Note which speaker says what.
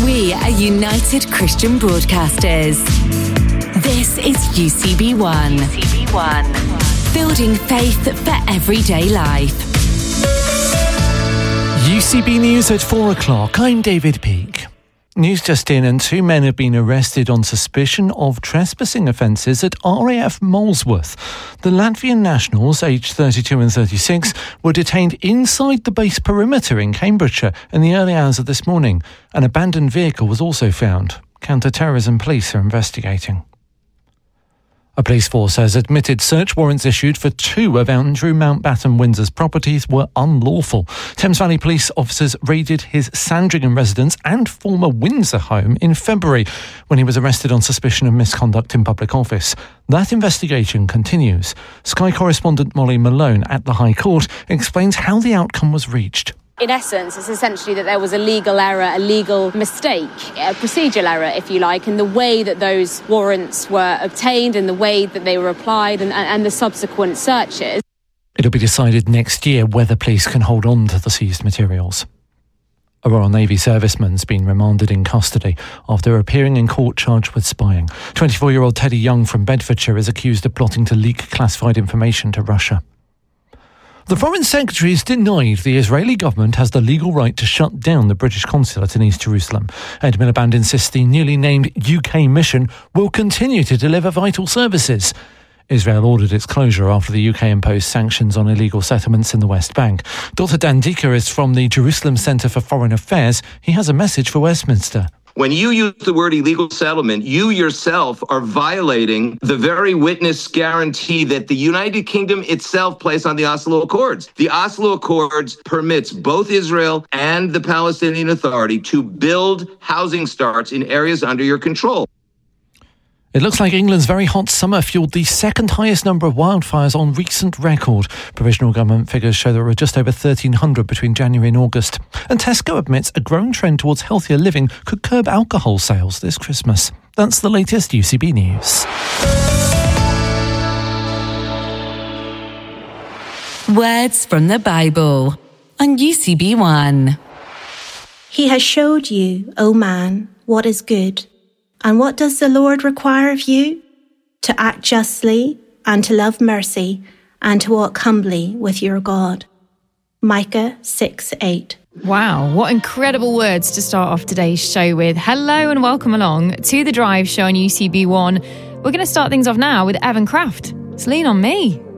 Speaker 1: We are United Christian Broadcasters. This is UCB1. UCB1. Building faith for everyday life.
Speaker 2: UCB News at 4 o'clock. I'm David Peake. News just in, and 2 men have been arrested on suspicion of trespassing offences at RAF Molesworth. The Latvian nationals, aged 32 and 36, were detained inside the base perimeter in Cambridgeshire in the early hours of this morning. An abandoned vehicle was also found. Counter-terrorism police are investigating. A police force has admitted search warrants issued for 2 of Andrew Mountbatten Windsor's properties were unlawful. Thames Valley police officers raided his Sandringham residence and former Windsor home in February when he was arrested on suspicion of misconduct in public office. That investigation continues. Sky correspondent Molly Malone at the High Court explains how the outcome was reached.
Speaker 3: In essence, it's essentially that there was a legal error, a legal mistake, a procedural error, if you like, in the way that those warrants were obtained and the way that they were applied and the subsequent searches.
Speaker 2: It'll be decided next year whether police can hold on to the seized materials. A Royal Navy serviceman's been remanded in custody after appearing in court charged with spying. 24-year-old Teddy Young from Bedfordshire is accused of plotting to leak classified information to Russia. The Foreign Secretary has denied the Israeli government has the legal right to shut down the British consulate in East Jerusalem. Ed Miliband insists the newly named UK mission will continue to deliver vital services. Israel ordered its closure after the UK imposed sanctions on illegal settlements in the West Bank. Dr. Dan Decker is from the Jerusalem Centre for Foreign Affairs. He has a message for Westminster.
Speaker 4: When you use the word illegal settlement, you yourself are violating the very witness guarantee that the United Kingdom itself placed on the Oslo Accords. The Oslo Accords permits both Israel and the Palestinian Authority to build housing starts in areas under your control.
Speaker 2: It looks like England's very hot summer fueled the second highest number of wildfires on recent record. Provisional government figures show there were just over 1,300 between January and August. And Tesco admits a growing trend towards healthier living could curb alcohol sales this Christmas. That's the latest UCB News.
Speaker 1: Words from the Bible on UCB1.
Speaker 5: He has showed you, O man, what is good. And what does the Lord require of you? To act justly, and to love mercy, and to walk humbly with your God. Micah 6:8.
Speaker 6: Wow, what incredible words to start off today's show with. Hello and welcome along to The Drive show on UCB1. We're going to start things off now with Evan Craft. It's Lean on Me.